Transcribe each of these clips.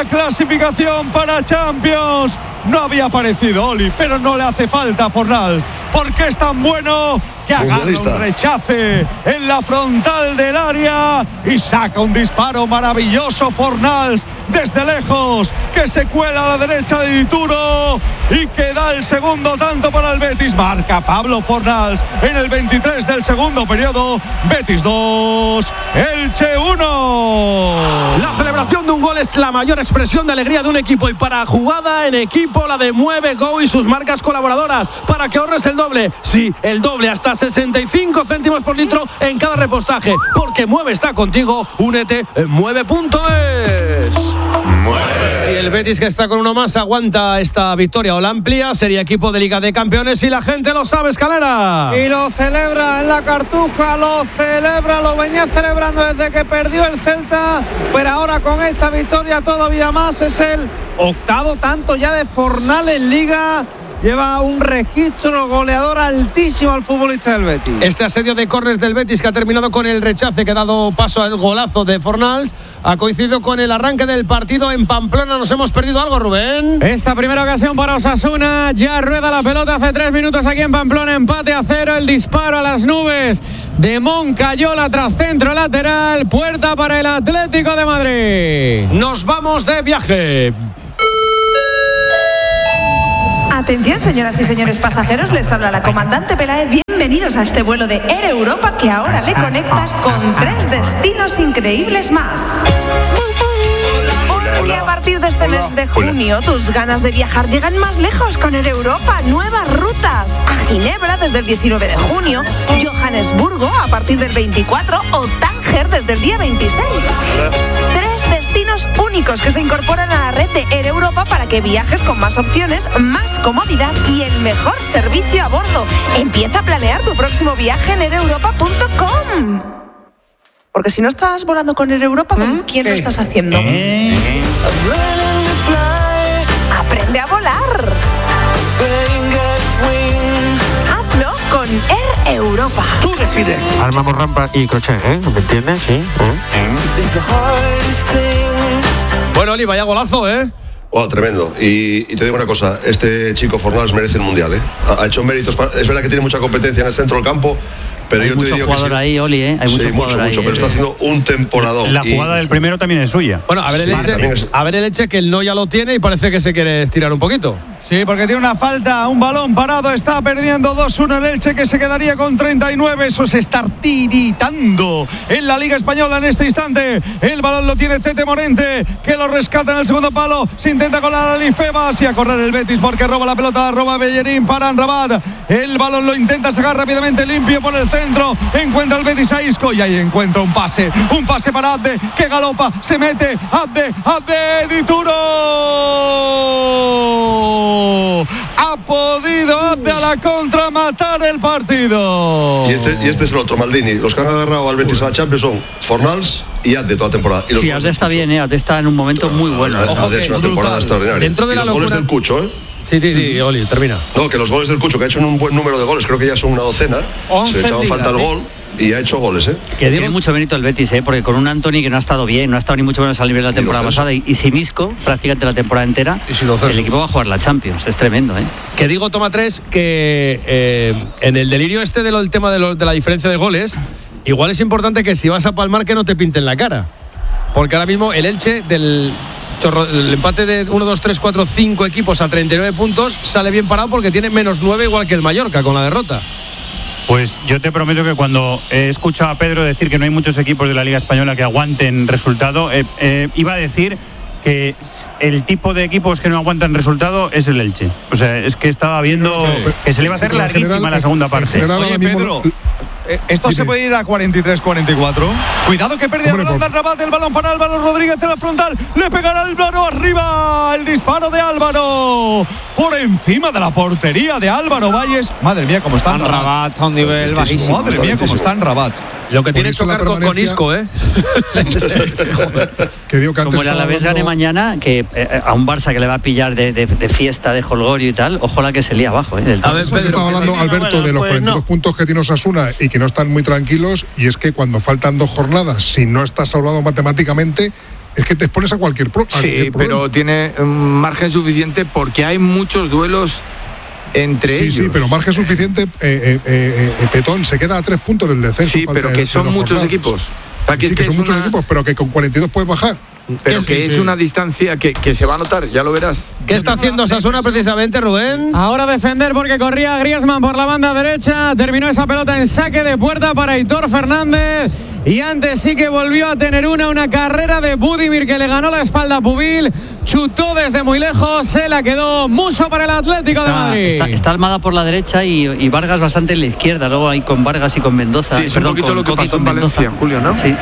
la clasificación para Champions. No había aparecido Oli, pero no le hace falta a Fornals, porque es tan bueno que agarra un rechace en la frontal del área y saca un disparo maravilloso Fornals desde lejos, que se cuela a la derecha de Dituro y que da el segundo tanto para el Betis. Marca Pablo Fornals en el 23 del segundo periodo. Betis 2, Elche 1. La celebración de un gol es la mayor expresión de alegría de un equipo, y para jugada en equipo la de Mueve Go y sus marcas colaboradoras, para que ahorres el doble. Sí, el doble, hasta 65 céntimos por litro en cada repostaje, porque Mueve está contigo. Únete en mueve.es. Si el Betis, que está con uno más, aguanta esta victoria o la amplia, sería equipo de Liga de Campeones, y la gente lo sabe, Escalera. Y lo celebra en la Cartuja, lo celebra, lo venía celebrando desde que perdió el Celta, pero ahora con esta victoria todavía más. Es el octavo tanto ya de Fornals en Liga. Lleva un registro goleador altísimo al futbolista del Betis. Este asedio de córners del Betis, que ha terminado con el rechace que ha dado paso al golazo de Fornals, ha coincidido con el arranque del partido en Pamplona. ¿Nos hemos perdido algo, Rubén? Esta primera ocasión para Osasuna. Ya rueda la pelota hace 3 minutos aquí en Pamplona. Empate a 0. El disparo a las nubes de Moncayola tras centro lateral. Puerta para el Atlético de Madrid. Nos vamos de viaje. Atención, señoras y señores pasajeros, les habla la comandante Peláez. Bienvenidos a este vuelo de Air Europa, que ahora le conecta con 3 destinos increíbles más. Porque a partir de este mes de junio, tus ganas de viajar llegan más lejos con Air Europa. Nuevas rutas a Ginebra desde el 19 de junio, Johannesburgo a partir del 24 o Tánger desde el día 26. 3 destinos únicos que se incorporan a la red de Air Europa para que viajes con más opciones, más comodidad y el mejor servicio a bordo. Empieza a planear tu próximo viaje en aireuropa.com. Porque si no estás volando con Air Europa, ¿con quién lo estás haciendo? Aprende a volar. Hazlo con Air Europa. Tú decides. Armamos rampa y coche, ¿me entiendes? Sí. Bueno, Oli, vaya golazo, ¿eh? Oh, tremendo. Y te digo una cosa, este chico Fornals merece el Mundial, ¿eh? Ha hecho méritos. Es verdad que tiene mucha competencia en el centro del campo, pero hay yo te digo que sí. Ahí, Oli, ¿eh? Hay mucho, pero está haciendo un temporadón. La jugada del primero también es suya. Bueno, a ver el Elche, que el no ya lo tiene y parece que se quiere estirar un poquito. Sí, porque tiene una falta, un balón parado, está perdiendo 2-1 el Elche, que se quedaría con 39. Eso es estar tiritando en la Liga Española en este instante. El balón lo tiene Tete Morente, que lo rescata en el segundo palo. Se intenta colar a Lifeba, así a correr el Betis, porque roba la pelota, roba Bellerín para Amrabat. El balón lo intenta sacar rápidamente limpio por el centro. Encuentra el Betis a Isco y ahí encuentra un pase para Abde, que galopa, se mete Abde, Dituro. Ha podido Abde a la contra matar el partido. Y este es el otro, Maldini. Los que han agarrado al Betis a la Champions son Fornals y Abde toda la temporada. Sí, Abde está bien, Abde está en un momento muy bueno. Abde ha hecho una temporada extraordinaria. Dentro de y la los locura... goles del Cucho, Sí, Oli, termina. No, que los goles del Cucho, que ha hecho un buen número de goles, creo que ya son una docena. Se le echaba falta el gol y ha hecho goles, Que tiene mucho mérito el Betis, porque con un Anthony que no ha estado bien, no ha estado ni mucho menos al nivel de la temporada pasada, y sin Isco prácticamente la temporada entera, el equipo va a jugar la Champions. Es tremendo, Que digo, toma 3, que en el delirio este del tema de la diferencia de goles, igual es importante que si vas a palmar que no te pinten la cara. Porque ahora mismo el Elche del empate de 1, 2, 3, 4, 5 equipos a 39 puntos sale bien parado, porque tiene -9 igual que el Mallorca con la derrota. Pues yo te prometo que cuando he escuchado a Pedro decir que no hay muchos equipos de la Liga Española que aguanten resultado, iba a decir que el tipo de equipos que no aguantan resultado es el Elche. O sea, es que estaba viendo que se le iba a hacer larguísima la segunda parte. Oye, Pedro, esto se puede ir a 43-44. Cuidado, que pérdida de balón de Rabat. El balón para Álvaro Rodríguez en la frontal. Le pegará Álvaro arriba. El disparo de Álvaro por encima de la portería de Álvaro Valles. Madre mía, cómo está Rabat a un nivel bajísimo. Madre mía, cómo está en Rabat. Lo que tiene que chocar con Isco, Que digo que antes como el Alavés gane mañana, que a un Barça que le va a pillar de fiesta, de jolgorio y tal, ojo la que se lía abajo. A ver, Pedro, estaba hablando, Alberto, de los 42 puntos que tiene Osasuna y que no están muy tranquilos, y es que cuando faltan 2 jornadas, si no estás salvado matemáticamente, es que te expones a cualquier problema. Sí, pero tiene margen suficiente porque hay muchos duelos entre ellos. Sí, pero margen suficiente, Petón se queda a 3 puntos del descenso. Sí, pero que son muchos equipos. Sí, que son muchos equipos, pero que con 42 puedes bajar. Pero que es una distancia que se va a notar, ya lo verás. ¿Qué está haciendo Osasuna precisamente, Rubén? Ahora defender porque corría Griezmann por la banda derecha. Terminó esa pelota en saque de puerta para Aitor Fernández. Y antes sí que volvió a tener una carrera de Budimir que le ganó la espalda a Pubil. Chutó desde muy lejos, se la quedó Musso para el Atlético de Madrid. Está Almada por la derecha y Vargas bastante en la izquierda. Luego ahí con Vargas y con Mendoza. Sí, es un poquito lo que pasó en Valencia, Julio, ¿no? Sí.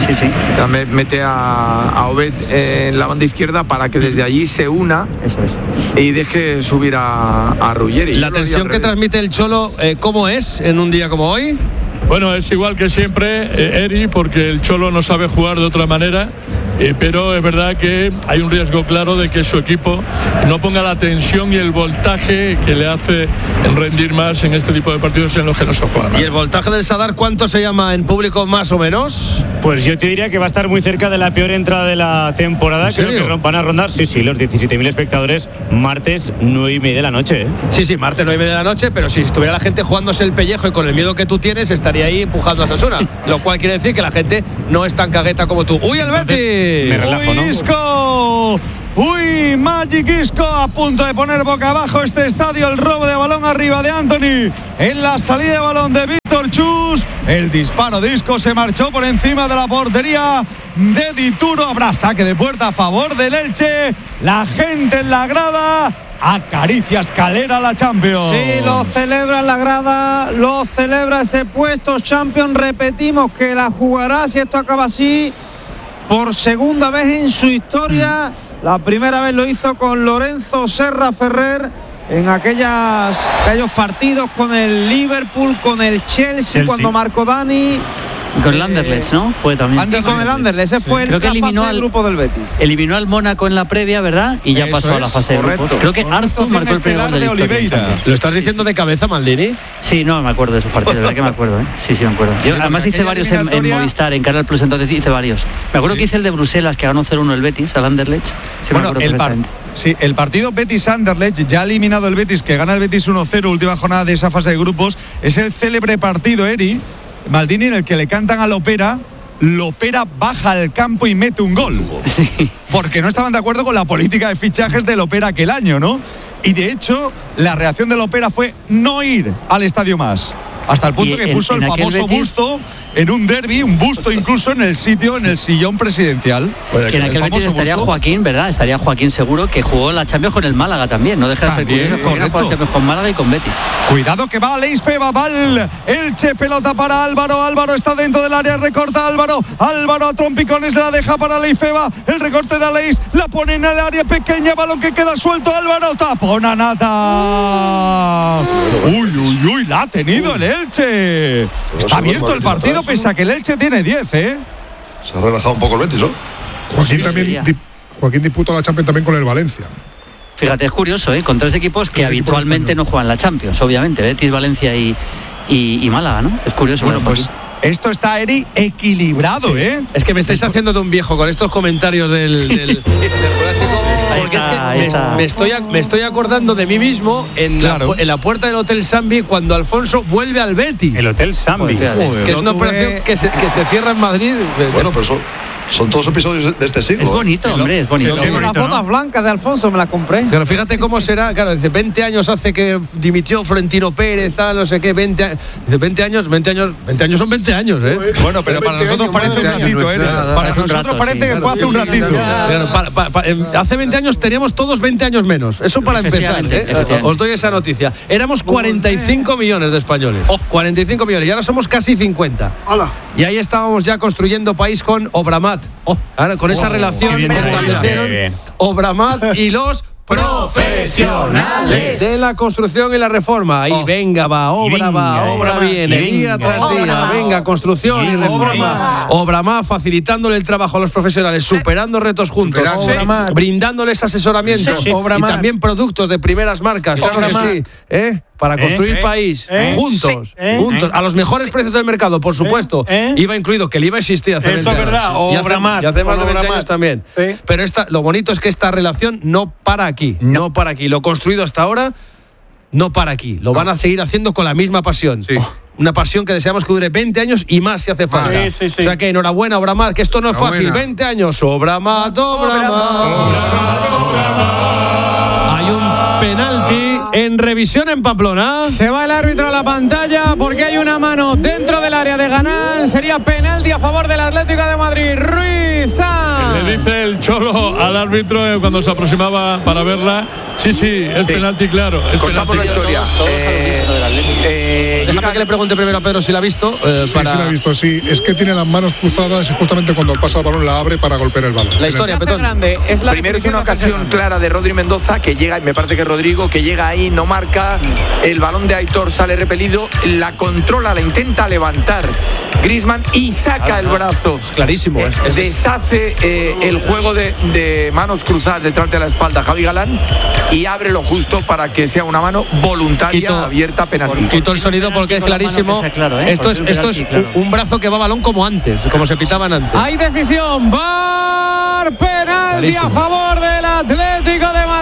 Mete a Obed en la banda izquierda para que desde allí se una. Eso es. Y deje subir a Ruggeri. La tensión que transmite el Cholo, ¿cómo es en un día como hoy? Bueno, es igual que siempre, Eri, porque el Cholo no sabe jugar de otra manera, pero es verdad que hay un riesgo claro de que su equipo no ponga la tensión y el voltaje que le hace rendir más en este tipo de partidos en los que no se juega nada. ¿Y el voltaje del Sadar cuánto se llama en público más o menos? Pues yo te diría que va a estar muy cerca de la peor entrada de la temporada. Creo que van a rondar, los 17.000 espectadores, martes 9:30 de la noche. Sí, martes 9:30 de la noche, pero si estuviera la gente jugándose el pellejo y con el miedo que tú tienes, estaría ahí empujando a Osasuna. Lo cual quiere decir que la gente no es tan cagueta como tú. ¡Uy, el Betis! Me relajo, ¿no? Isco. Uy, Magic Isco a punto de poner boca abajo este estadio. El robo de balón arriba de Anthony en la salida de balón de Víctor Chus. El disparo de Isco se marchó por encima de la portería de Dituro. Habrá saque de puerta a favor del Elche. La gente en la grada acaricia escalera la Champions. Sí, lo celebra en la grada, lo celebra ese puesto Champions. Repetimos que la jugará, si esto acaba así, por segunda vez en su historia. La primera vez lo hizo con Lorenzo Serra Ferrer en aquellos partidos con el Liverpool, con el Chelsea. Cuando marcó Dani. Y con el Anderlecht, ¿no? Fue también. Y con el Anderlecht, ese fue creo que eliminó al grupo del Betis. Eliminó al Mónaco en la previa, ¿verdad? Y ya pasó a la fase de grupos. Creo que Arzu marcó el primer gol de Oliveira. ¿Lo estás diciendo de cabeza, Maldini? Sí, no, me acuerdo de esos partidos, de verdad que me acuerdo, ¿eh? Sí, me acuerdo. Yo además hice varios en Movistar, en Canal Plus, entonces hice varios. Me acuerdo que hice el de Bruselas, que ganó 0-1 el Betis, al Anderlecht. Sí, bueno, el partido Betis-Anderlecht, ya eliminado el Betis, que gana el Betis 1-0, última jornada de esa fase de grupos, es el célebre partido, Eri, Maldini, en el que le cantan a Lopera baja al campo y mete un gol. Sí. Porque no estaban de acuerdo con la política de fichajes de Lopera aquel año, ¿no? Y de hecho, la reacción de Lopera fue no ir al estadio más. Hasta el punto que puso el famoso busto en un derbi, un busto incluso en el sillón presidencial. Que en aquel Betis estaría Joaquín, ¿verdad? Estaría Joaquín seguro, que jugó la Champions con el Málaga también. No deja de ser curioso. Correcto. La Champions con Málaga y con Betis. Cuidado que va Aleix Feba, va el Elche, pelota para Álvaro. Álvaro está dentro del área, recorta Álvaro a trompicones, la deja para Aleix Feba. El recorte de Aleix, la pone en el área pequeña, balón que queda suelto. Álvaro, tapón a Nata. Uy, la ha tenido el Elche. Está abierto el partido pese a que el Elche tiene 10, ¿eh? Se ha relajado un poco el Betis, ¿no? Joaquín disputó la Champions también con el Valencia. Fíjate, es curioso, ¿eh? Con tres equipos que habitualmente no juegan la Champions, obviamente. Betis, Valencia y Málaga, ¿no? Es curioso. Bueno, pues esto está, Eri, equilibrado, ¿eh? Es que me estáis haciendo de un viejo con estos comentarios del Jurásico. Porque es que me estoy acordando de mí mismo en la puerta del Hotel Sambi cuando Alfonso vuelve al Betis. El Hotel Sambi. Que es una operación que se cierra en Madrid. Bueno, pero son todos episodios de este siglo. Es bonito, hombre, es bonito. Tengo unas botas blancas de Alfonso, me las compré. Pero fíjate cómo será, claro, desde 20 años hace que dimitió Florentino Pérez, tal, no sé qué, 20 años son 20 años, ¿eh? Bueno, pero para nosotros parece un ratito, ¿eh? Para nosotros parece que fue hace un ratito. Hace 20 años teníamos todos 20 años menos. Eso para empezar, ¿eh? Os doy esa noticia. Éramos 45 millones de españoles. 45 millones. Y ahora somos casi 50. Y ahí estábamos ya construyendo país con Obramat. Ahora, con esa relación que establecieron Obramat y los profesionales de la construcción y la reforma. Ahí venga, obra viene, día tras día. Venga, construcción y reforma. Obramat facilitándole el trabajo a los profesionales, superando retos juntos, brindándoles asesoramientos y también productos de primeras marcas. Claro que sí, ¿eh? para construir país, juntos, a los mejores precios del mercado, por supuesto. IVA incluido, que el IVA existía hace 20 años. Eso es verdad, y hace más de 20 años también. Pero lo bonito es que esta relación no para aquí, no para aquí. Lo construido hasta ahora no para aquí. Lo van a seguir haciendo con la misma pasión. Una pasión que deseamos que dure 20 años y más si hace falta. O sea que enhorabuena, Obramat, que esto no es fácil. 20 años, Obramat. Hay un penalti en revisión en Pamplona. Se va el árbitro a la pantalla porque hay una mano dentro del área de Ganán. Sería penalti a favor del Atlético de Madrid. Ruiz Sanz. Le dice el Cholo al árbitro cuando se aproximaba para verla. Sí, es penalti, claro. Contamos la historia. Déjame que le pregunte primero a Pedro si la ha visto. Sí la ha visto, sí. Es que tiene las manos cruzadas y justamente cuando pasa el balón la abre para golpear el balón. La historia, Petón. Primero es una ocasión clara de Rodri Mendoza que llega, me parece que Rodrigo, que llega ahí, no marca. El balón de Aitor sale repelido, la controla, la intenta levantar Griezmann y saca el brazo. Es clarísimo. Deshace el juego de manos cruzadas detrás de la espalda Javi Galán y abre lo justo para que sea una mano voluntaria, abierta, penalti. Quito el sonido porque es clarísimo. Esto es un brazo que va a balón como antes, como se pitaban antes. Hay decisión. VAR, penalti a favor del Atlético de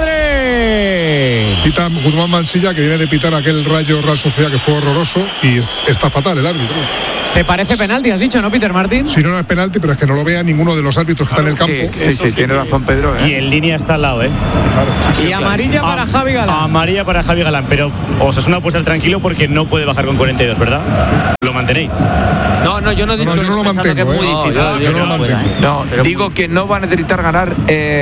Madrid. Pita Guzmán Mansilla, que viene de pitar aquel Rayo Real Sociedad que fue horroroso y está fatal el árbitro. ¿Te parece penalti, has dicho, no, Peter Martín? Sí, no es penalti, pero es que no lo vea ninguno de los árbitros que están en el campo. Sí, tiene razón Pedro. Y en línea está al lado, Claro. Y amarilla para Javi Galán. Amarilla para Javi Galán, pero Osasuna puede estar tranquilo porque no puede bajar con 42, ¿verdad? ¿Lo mantenéis? No, yo no he dicho yo no lo mantengo. Yo no lo mantengo. No, digo que no va a necesitar ganar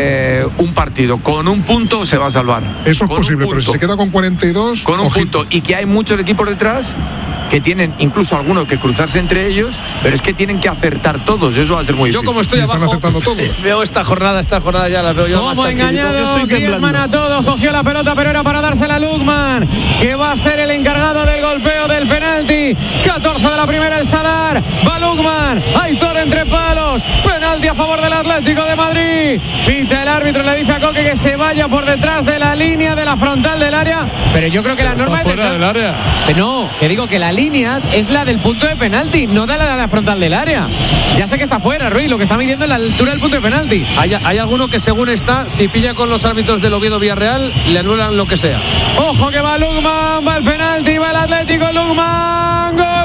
un partido. Con un punto se va a salvar. Eso es posible, pero si se queda con 42... Con un punto. Y que hay muchos equipos detrás que tienen incluso algunos que cruzarse entre ellos, pero es que tienen que acertar todos, eso va a ser muy difícil. Yo como estoy abajo, acertando todos. Veo esta jornada ya la veo yo. Como engañado, Griezmann a todos, cogió la pelota, pero era para dársela a Lukman, que va a ser el encargado del golpeo del penalti. 14 de la primera, el Sadar, va Lukman, Aitor entre palos, penalti a favor del Atlético de Madrid. Pita el árbitro, le dice a Coque que se vaya por detrás de la línea de la frontal del área, pero yo creo que la norma es fuera del área. No, que digo que la línea es la del punto de penalti, no la de la frontal del área. Ya sé que está fuera, Ruiz, lo que está midiendo es la altura del punto de penalti. Hay alguno que según está, si pilla con los árbitros del Oviedo Villarreal, le anulan lo que sea. Ojo que va Lukman, va el penalti, va el Atlético, Lukman, gol.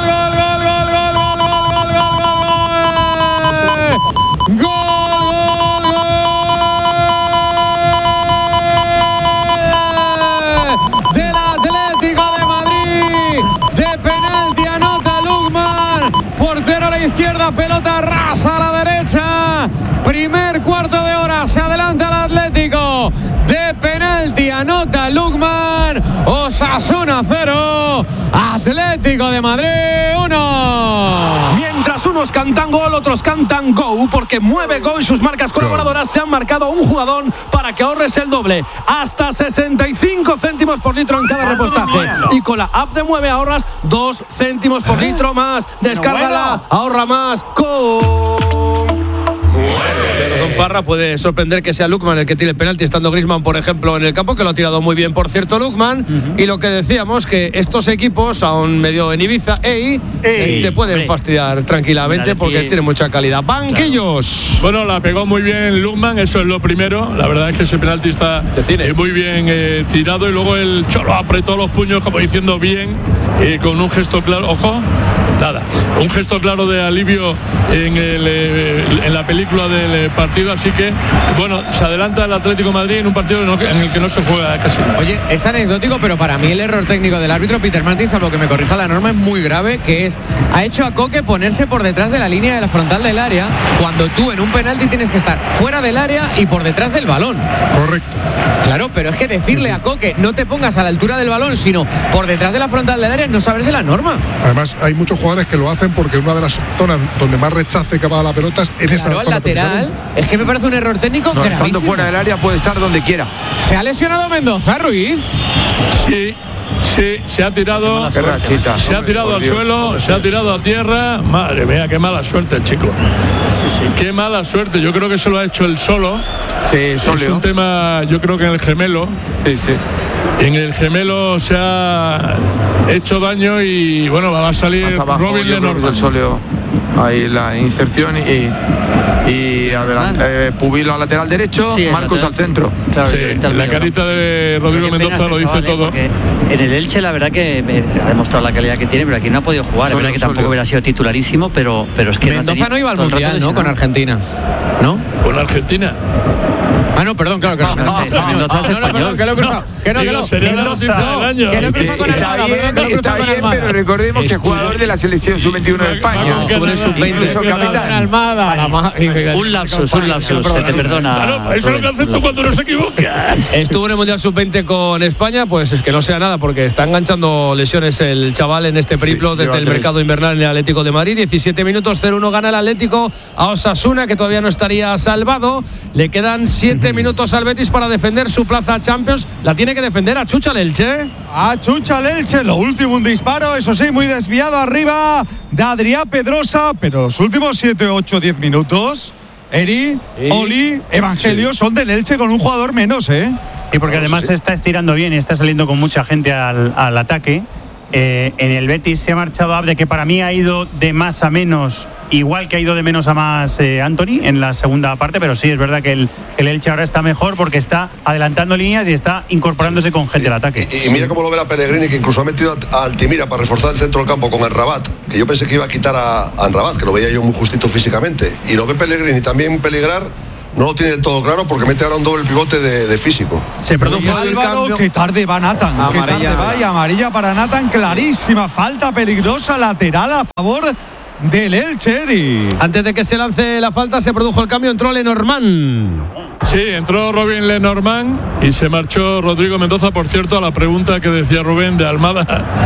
Pelota rasa a la derecha. Primer cuarto de hora. Se adelanta el Atlético. De penalti anota Lukman. Osasuna 0. Atlético de Madrid 1. Mientras unos cantan gol, otros cantan go, porque Mueve Go y sus marcas colaboradoras se han marcado un jugador para que ahorres el doble. Hasta 65 céntimos por litro en cada repostaje. Y con la app de Mueve ahorras 2 céntimos por litro más. Descárgala, ahorra más. Don Parra, puede sorprender que sea Lukman el que tire el penalti, estando Griezmann, por ejemplo, en el campo, que lo ha tirado muy bien, por cierto, Lukman. Y lo que decíamos, que estos equipos, aún medio en Ibiza, te pueden fastidiar tranquilamente porque tiene mucha calidad. Banquillos. Bueno, la pegó muy bien Lukman, eso es lo primero. La verdad es que ese penalti está muy bien tirado, y luego el Cholo apretó los puños como diciendo bien, con un gesto claro. Ojo, nada, un gesto claro de alivio en la película del partido, así que bueno, se adelanta el Atlético de Madrid en un partido en el que no se juega casi nada. Oye, es anecdótico, pero para mí el error técnico del árbitro Peter Martin, salvo que me corrija la norma, es muy grave, que ha hecho a Coque ponerse por detrás de la línea de la frontal del área, cuando tú en un penalti tienes que estar fuera del área y por detrás del balón. Correcto. Claro, pero es que decirle a Coque no te pongas a la altura del balón, sino por detrás de la frontal del área, es no saberse la norma. Además, hay muchos jugadores que lo hacen porque una de las zonas donde más rechace que va a la pelota es en esa zona lateral. Es que me parece un error técnico gravísimo. Estando fuera del área puede estar donde quiera. ¿Se ha lesionado Mendoza, Ruiz? Sí, se ha tirado. Se ha tirado al suelo, se ha tirado a tierra. Madre mía, qué mala suerte el chico. Qué mala suerte. Yo creo que se lo ha hecho él solo. Sí, solo. Es un tema, yo creo que en el gemelo. en el gemelo se ha hecho daño y bueno, va a salir Robin Lenormand. Ahí la inserción y adelante, Pubilo al lateral derecho, sí, Marcos al centro. Claro, sí, la carita de Rodrigo Mendoza lo dice todo. En el Elche la verdad que ha demostrado la calidad que tiene, pero aquí no ha podido jugar. Es verdad que tampoco hubiera sido titularísimo, pero es que Mendoza no iba al Mundial, ¿no? Con Argentina, ¿no? Con Argentina. Ah, no, perdón, claro que no. Mendoza es español. Que lo he cruzado. Que lo sería la noticia del año. Que lo he cruzado con Armada, perdón, está bien, pero recordemos que es jugador de la selección sub-21 de España. Incluso capitán. Un lapsus, se te perdona. Claro, eso es lo que haces tú cuando no se equivoca. Estuvo en el Mundial Sub-20 con España, pues es que no sea nada, porque está enganchando lesiones el chaval en este periplo desde el mercado invernal en el Atlético de Madrid. 17 minutos, 0-1 gana el Atlético a Osasuna, que todavía no estaría salvado. Le quedan 7 minutos al Betis para defender su plaza Champions. La tiene que defender a Chucha Elche. A Chucha Elche, lo último, un disparo, eso sí, muy desviado arriba de Adrià Pedrosa, pero los últimos 7, 8, 10 minutos, Eri, Oli, Evangelio son del Elche con un jugador menos, Y porque además se está estirando bien y está saliendo con mucha gente al ataque. En el Betis se ha marchado Abde, que para mí ha ido de más a menos, igual que ha ido de menos a más Anthony en la segunda parte, pero sí, es verdad que el Elche ahora está mejor porque está adelantando líneas y está incorporándose con gente al ataque. Y mira cómo lo ve la Pellegrini, que incluso ha metido a Altimira para reforzar el centro del campo con Amrabat, que yo pensé que iba a quitar a Amrabat, que lo veía yo muy justito físicamente, y lo ve Pellegrini también peligrar. No lo tiene del todo claro porque mete ahora un doble pivote de físico. Se produjo el cambio. Qué tarde va Nathan. Qué tarde va, y amarilla para Nathan, clarísima. Falta peligrosa lateral a favor del Elche. Antes de que se lance la falta se produjo el cambio, entró Lenormand. Sí, entró Robin Lenormand y se marchó Rodrigo Mendoza. Por cierto, a la pregunta que decía Rubén de Almada,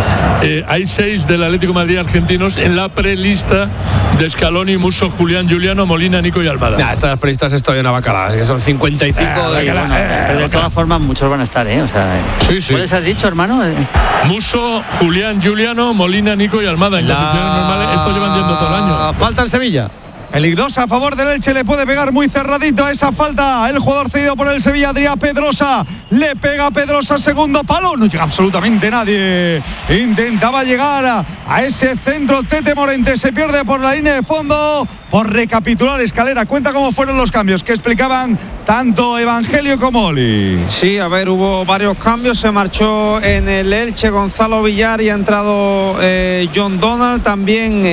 hay 6 del Atlético de Madrid argentinos en la prelista de Scaloni, Musso, Julián, Juliano, Molina, Nico y Almada. Estas prelistas estoy una bacalada, que son 55. Pero de todas formas muchos van a estar, O sea, sí. ¿cuáles has dicho, hermano? Musso, Julián, Juliano, Molina, Nico y Almada. En condiciones normales, esto llevan yendo todo el año. Falta en Sevilla. Peligrosa a favor del Elche, le puede pegar muy cerradito a esa falta. El jugador cedido por el Sevilla, Adrià Pedrosa. Le pega a Pedrosa, segundo palo. No llega absolutamente nadie. Intentaba llegar a ese centro. Tete Morente se pierde por la línea de fondo. Por recapitular, Escalera, cuenta cómo fueron los cambios que explicaban tanto Evangelio como Oli. Sí, a ver, hubo varios cambios. Se marchó en el Elche Gonzalo Villar y ha entrado John Donald. También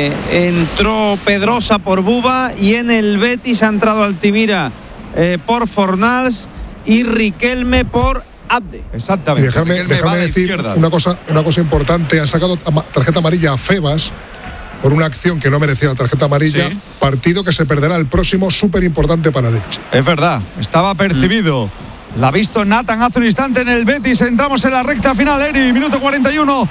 entró Pedrosa por Buba, y en el Betis ha entrado Altimira por Fornals y Riquelme por Abde. Exactamente. Y déjame decir una cosa importante. Han sacado tarjeta amarilla a Febas por una acción que no merecía la tarjeta amarilla. Sí. Partido que se perderá el próximo, súper importante para el Elche. Es verdad, estaba percibido. La ha visto Nathan hace un instante en el Betis. Entramos en la recta final, Eri. Minuto 41,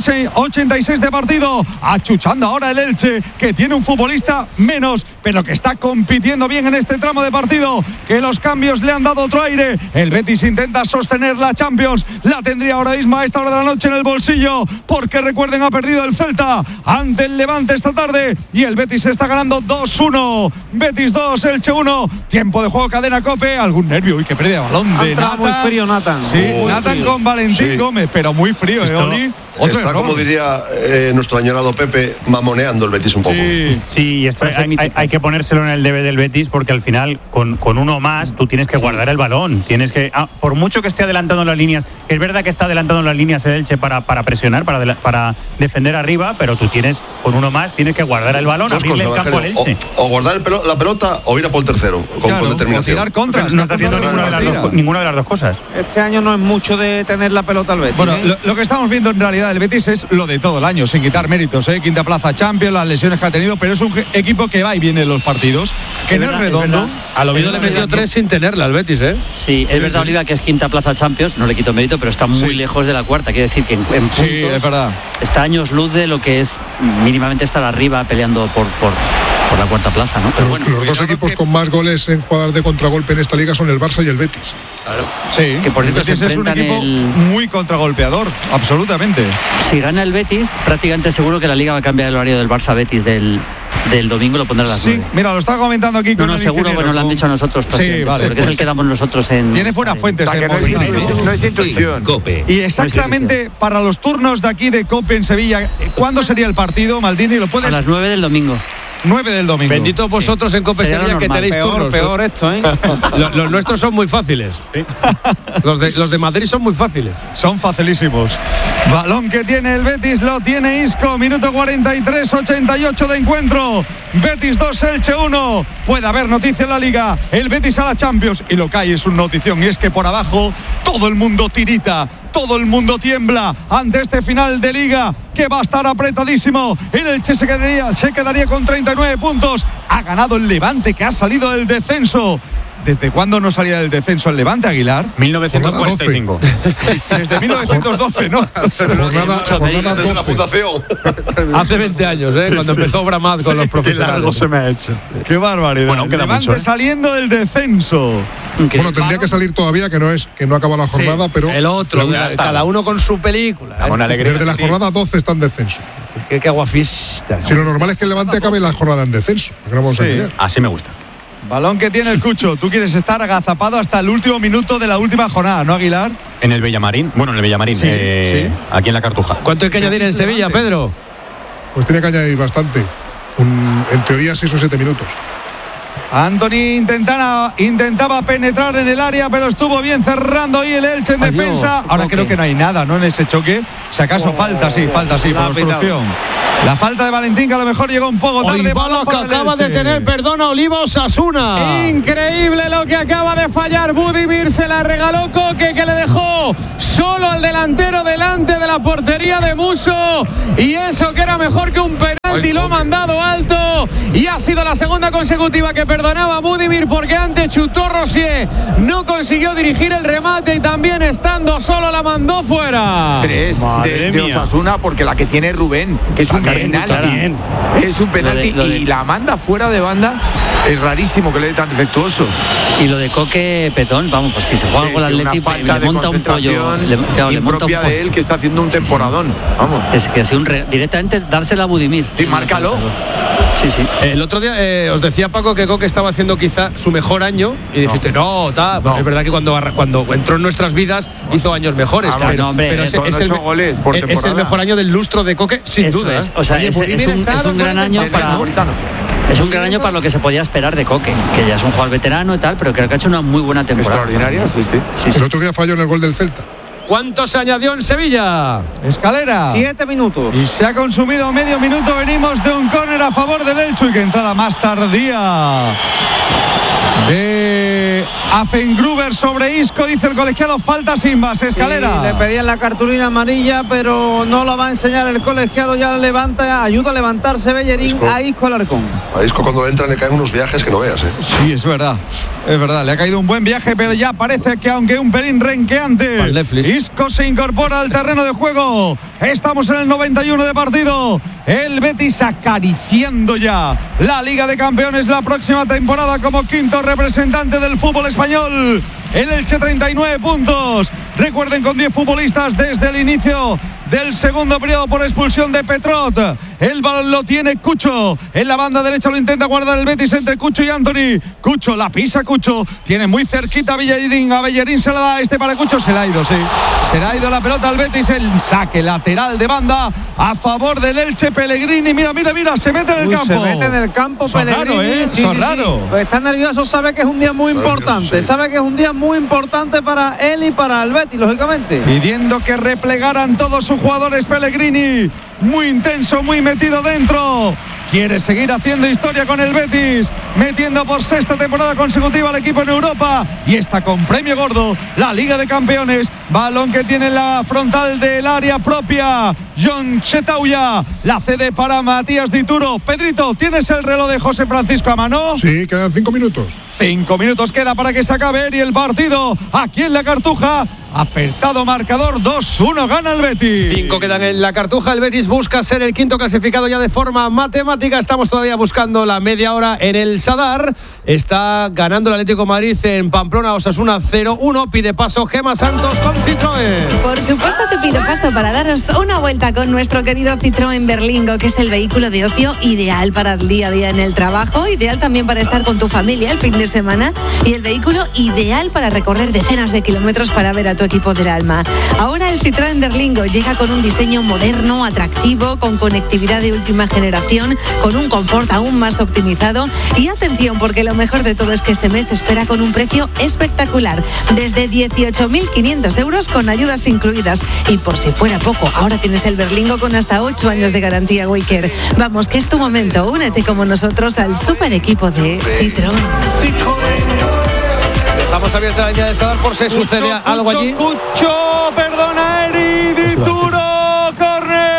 86 de partido. Achuchando ahora el Elche, que tiene un futbolista menos, pero que está compitiendo bien en este tramo de partido. Que los cambios le han dado otro aire. El Betis intenta sostener la Champions. La tendría ahora mismo a esta hora de la noche en el bolsillo, porque recuerden, ha perdido el Celta ante el Levante esta tarde. Y el Betis está ganando 2-1. Betis 2, Elche 1. Tiempo de juego, cadena COPE. Algún nervio. Uy, que pérdida de balón. Muy frío Nathan. Sí, Nathan frío. Con Valentín Gómez, pero muy frío, Oli. Está, como diría nuestro añorado Pepe, mamoneando el Betis un poco. Sí, esto hay que ponérselo en el debe del Betis, porque al final, con uno más, tú tienes que guardar el balón. Tienes que, por mucho que esté adelantando las líneas, que es verdad que está adelantando las líneas el Elche para presionar, para defender arriba, pero tú tienes, con uno más, tienes que guardar el balón, abrirle el campo al Elche. O guardar la pelota o ir a por el tercero, con determinación. O tirar contras. No está haciendo ninguna de las dos cosas. Este año no es mucho de tener la pelota al Betis. Bueno, lo que estamos viendo en realidad del Betis es lo de todo el año, sin quitar méritos, quinta plaza Champions, las lesiones que ha tenido, pero es un equipo que va y viene en los partidos, que no es redondo. Al Oviedo le metió 3 sin tenerla al Betis, Sí, es verdad, Oliva, que es quinta plaza Champions, no le quito mérito, pero está muy lejos de la cuarta. Quiere decir que en puntos es verdad. Está años luz de lo que es mínimamente estar arriba peleando por la cuarta plaza, ¿no? Pero bueno, los dos equipos con más goles en jugadas de contragolpe en esta liga son el Barça y el Betis. Claro. Sí, que por cierto es un equipo muy contragolpeador, absolutamente. Si gana el Betis, prácticamente seguro que la liga va a cambiar el horario del Barça-Betis del del domingo lo pondrá a las 9. Mira, lo está comentando aquí con el seguro que nos lo han dicho a nosotros. Sí, vale. Porque es el que damos nosotros en... Tiene fuera fuentes. No es intuición. COPE. Y exactamente para los turnos de aquí de COPE en Sevilla, ¿cuándo sería el partido, Maldini? ¿Lo puedes? A las 9 del domingo. 9 del domingo. Bendito vosotros en COPE Sevilla que tenéis turnos. Peor esto, ¿eh? Los nuestros son muy fáciles. ¿Sí? Los de Madrid son muy fáciles. Son facilísimos. Balón que tiene el Betis, lo tiene Isco. Minuto 43, 88 de encuentro. Betis 2, Elche 1. Puede haber noticia en la Liga. El Betis a la Champions. Y lo que hay es una notición. Y es que por abajo todo el mundo tirita. Todo el mundo tiembla ante este final de Liga que va a estar apretadísimo. El Elche se quedaría con 39 puntos. Ha ganado el Levante, que ha salido del descenso. ¿Desde cuándo no salía del descenso el Levante, Aguilar? 1945. Desde 1912, ¿no? Desde la fundación. Hace 20 años, cuando empezó Bramat con los profesionales. Qué largo se me ha hecho. Qué barbaridad. Bueno, el Levante saliendo del descenso. Bueno, tendría que salir todavía, que no acaba la jornada, pero... El otro, cada uno con su película. Desde la jornada 12 está en descenso. Qué aguafista. Si lo normal es que el Levante acabe la jornada en descenso. Así me gusta. Balón que tiene el Cucho. Tú quieres estar agazapado hasta el último minuto de la última jornada, ¿no, Aguilar? En el Bellamarín. Bueno, en el Bellamarín. Sí. Aquí en la Cartuja. ¿Cuánto hay que añadir en Sevilla, Pedro? Pues tiene que añadir bastante. En teoría 6 o 7 minutos. Anthony intentaba penetrar en el área, pero estuvo bien cerrando ahí el Elche en defensa. Ahora creo que no hay nada, ¿no? En ese choque. Si acaso falta, sí, por obstrucción. La falta de Valentín, que a lo mejor llegó un poco tarde. Balón que acaba de tener, perdona, Oliva Osasuna. Increíble lo que acaba de fallar Budimir. Se la regaló Coque, que le dejó solo al delantero delante de la portería de Musso. Y eso que era mejor que un penalti, lo ha mandado alto. Y ha sido la segunda consecutiva que perdonaba a Budimir, porque antes chutó Rosier, no consiguió dirigir el remate y también estando solo la mandó fuera. 3 de Osasuna, porque la que tiene Rubén, que es un penalti. Es un penalti y la manda fuera de banda. Es rarísimo que le dé tan defectuoso. Y lo de Coque Petón, vamos, pues si se juega con el Atlético, le monta un pollo impropia de él, que está haciendo un temporadón. Vamos. Es que ha sido directamente dársela a Budimir. Sí, márcalo. Sí. El otro día os decía Paco que Coque estaba haciendo quizá su mejor año y dijiste, no. Es verdad que cuando entró en nuestras vidas hizo años mejores. Pero es el mejor año del lustro de Coque, sin duda. O sea, es un gran año para... Es un gran año para lo que se podía esperar de Coque, que ya es un jugador veterano y tal, pero creo que ha hecho una muy buena temporada. Extraordinaria, sí. El otro día falló en el gol del Celta. ¿Cuánto se añadió en Sevilla? Escalera. 7 minutos. Y se ha consumido medio minuto. Venimos de un córner a favor del Elche. Y que entrada más tardía de Afengruber sobre Isco. Dice el colegiado, falta sin más. Escalera. Sí, le pedían la cartulina amarilla, pero no la va a enseñar el colegiado. Ya levanta, ayuda a levantarse Bellerín a Isco Alarcón. A Isco cuando le entran le caen unos viajes que no veas, ¿eh? Sí, es verdad. Le ha caído un buen viaje, pero ya parece que aunque un pelín renqueante, Isco se incorpora al terreno de juego. Estamos en el 91 de partido. El Betis acariciando ya la Liga de Campeones la próxima temporada como quinto representante del fútbol español. El Elche 39 puntos. Recuerden, con 10 futbolistas desde el inicio del segundo periodo por expulsión de Petrot. El balón lo tiene Cucho. En la banda derecha lo intenta guardar el Betis entre Cucho y Anthony. Cucho la pisa, Cucho. Tiene muy cerquita a Bellerín. A Bellerín se la da para Cucho. Se la ha ido, sí. Se la ha ido la pelota al Betis. El saque lateral de banda a favor del Elche. Pellegrini, mira. Se mete en el campo. Se mete en el campo Pellegrini. Raro. Pues está nervioso, sabe que es un día muy importante. Sabe que es un día muy importante para él y para el Betis, lógicamente. Pidiendo que replegaran todos sus jugadores Pellegrini. Muy intenso, muy metido dentro. Quiere seguir haciendo historia con el Betis, metiendo por sexta temporada consecutiva al equipo en Europa. Y está con premio gordo, la Liga de Campeones. Balón que tiene en la frontal del área propia John Chetauya. La cede para Matías Dituro. Pedrito, ¿tienes el reloj de José Francisco a mano? Sí, quedan 5 minutos. 5 minutos queda para que se acabe y el partido aquí en la Cartuja. Apertado marcador, 2-1 gana el Betis. 5 quedan en la Cartuja. El Betis busca ser el quinto clasificado ya de forma matemática. Estamos todavía buscando la media hora en el Sadar. Está ganando el Atlético de Madrid en Pamplona. Osasuna 0-1. Pide paso Gemma Santos con Citroën. Por supuesto te pido paso para daros una vuelta con nuestro querido Citroën Berlingo, que es el vehículo de ocio ideal para el día a día en el trabajo, ideal también para estar con tu familia el fin de semana y el vehículo ideal para recorrer decenas de kilómetros para ver a tu equipo del alma. Ahora el Citroën Berlingo llega con un diseño moderno, atractivo, con conectividad de última generación, con un confort aún más optimizado y atención, porque lo mejor de todo es que este mes te espera con un precio espectacular, desde 18.500 euros con ayudas incluidas. Y por si fuera poco, ahora tienes el Berlingo con hasta 8 años de garantía Wicker. Vamos, que es tu momento, únete como nosotros al super equipo de Citroën. Estamos abiertos a la línea de Sadar por si sucede algo allí. Cucho, perdona, Eri, Dituro, córner.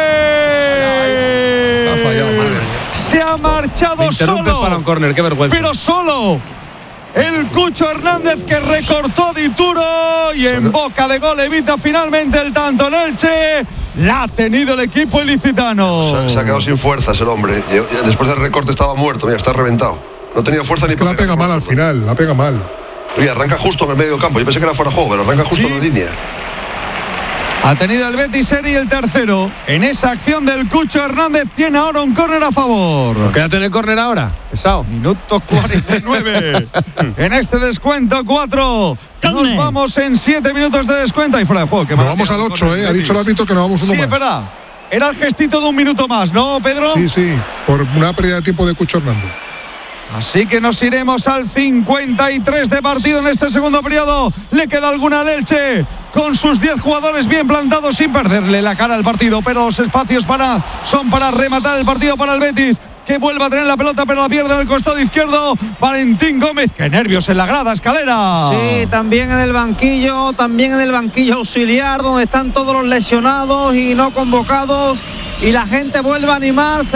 Se ha marchado solo. Para un córner, qué vergüenza. Pero solo el Cucho Hernández, que recortó Dituro y en boca de gol evita finalmente el tanto en Elche. La ha tenido el equipo ilicitano. Se ha quedado sin fuerzas el hombre. Después del recorte estaba muerto, mira, está reventado. No tenía fuerza ni para. La pega mal al final, la pega mal. Oye, arranca justo en el medio campo. Yo pensé que era fuera de juego, pero arranca justo en la línea. Ha tenido el Betis Eri el tercero. En esa acción del Cucho Hernández tiene ahora un córner a favor. Quédate en el córner ahora, pesado. Minuto 49. En este descuento 4. Nos vamos en 7 minutos de descuento y fuera de juego. Nos vamos al 8, ha dicho el árbitro que nos vamos uno más. Sí, es verdad. Era el gestito de un minuto más, ¿no, Pedro? Sí, por una pérdida de tiempo de Cucho Hernández. Así que nos iremos al 53 de partido en este segundo periodo. Le queda alguna al Elche, con sus 10 jugadores bien plantados sin perderle la cara al partido, pero los espacios son para rematar el partido para el Betis, que vuelve a tener la pelota pero la pierde en el costado izquierdo. Valentín Gómez, qué nervios en la grada, Escalera. Sí, también en el banquillo auxiliar, donde están todos los lesionados y no convocados, y la gente vuelve a animarse.